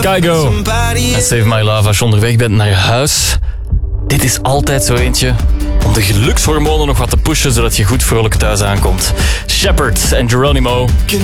Kygo en Save My Love als je onderweg bent naar huis. Dit is altijd zo eentje om de gelukshormonen nog wat te pushen, zodat je goed vrolijk thuis aankomt. Shepherd en Geronimo.